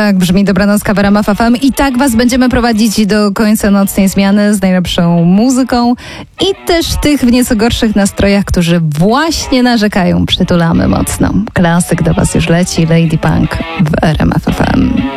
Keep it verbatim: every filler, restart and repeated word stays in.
Tak brzmi dobranocka w R M F F M i tak was będziemy prowadzić do końca nocnej zmiany z najlepszą muzyką i też tych w nieco gorszych nastrojach, którzy właśnie narzekają. Przytulamy mocno. Klasyk do was już leci, Lady Punk w R M F F M.